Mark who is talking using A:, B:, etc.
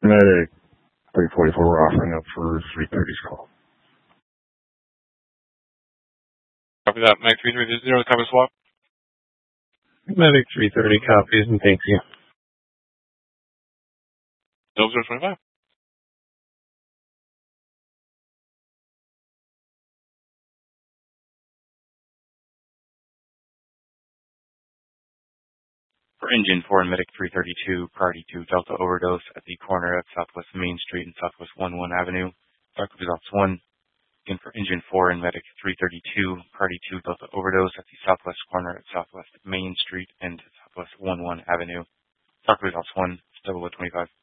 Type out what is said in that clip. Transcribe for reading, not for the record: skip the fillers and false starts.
A: Medic 344, we're offering up for 330's call.
B: Copy that. Medic 330, cover swap.
C: Medic 330 copies, and thank you.
B: 0025.
D: For Engine 4 and Medic 332, priority to Delta overdose at the corner of Southwest Main Street and Southwest 11 Avenue. Dark results 1. Again, for Engine 4 and Medic 332, priority to Delta overdose at the southwest corner of Southwest Main Street and Southwest 11 Avenue. Dark results 1, 0025.